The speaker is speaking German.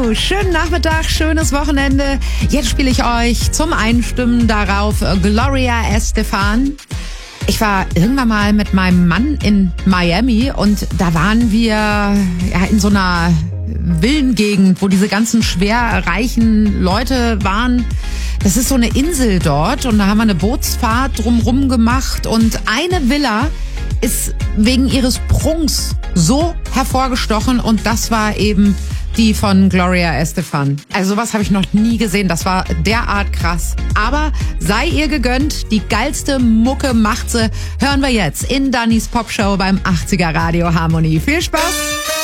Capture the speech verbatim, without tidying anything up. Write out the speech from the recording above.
Hallo, schönen Nachmittag, schönes Wochenende. Jetzt spiele ich euch zum Einstimmen darauf Gloria Estefan. Ich war irgendwann mal mit meinem Mann in Miami und da waren wir ja, in so einer Villengegend, wo diese ganzen schwer reichen Leute waren. Das ist so eine Insel dort und da haben wir eine Bootsfahrt drumrum gemacht und eine Villa ist wegen ihres Prunks so hervorgestochen und das war eben die von Gloria Estefan. Also sowas habe ich noch nie gesehen, das war derart krass. Aber sei ihr gegönnt, die geilste Mucke macht sie. Hören wir jetzt in Dannys Popshow beim achtziger Radio Harmonie. Viel Spaß!